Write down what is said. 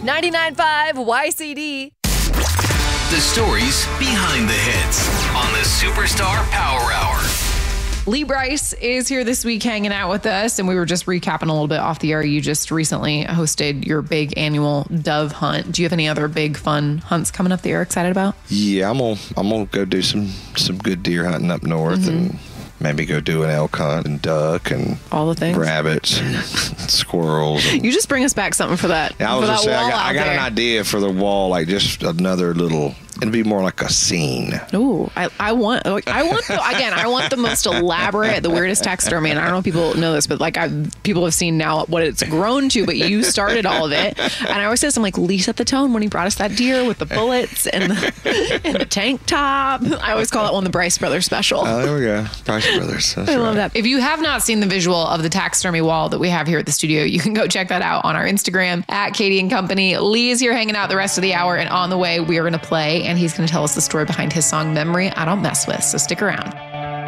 99.5 YCD. The stories behind the hits on the Superstar Power Hour. Lee Brice is here this week hanging out with us, and we were just recapping a little bit off the air. You just recently hosted your big annual dove hunt. Do you have any other big fun hunts coming up that you're excited about? Yeah, I'm gonna go do some good deer hunting up north and maybe go do an elk hunt and duck and all the things, rabbits and squirrels. And, you just bring us back something for that. I was just saying, I got an idea for the wall, like just another little. It'd be more like a scene. Ooh, I want the most elaborate, the weirdest taxidermy. And I don't know if people know this, but like people have seen now what it's grown to, but you started all of it. And I always say this, I'm like, Lee set the tone when he brought us that deer with the bullets and the tank top. I always call that one the Brice Brothers special. Oh, there we go. Brice Brothers. That's I love that. If you have not seen the visual of the taxidermy wall that we have here at the studio, you can go check that out on our Instagram at Katie and Company. Lee is here hanging out the rest of the hour, and on the way, we are going to play, and he's going to tell us the story behind his song Memory I Don't Mess With. So stick around.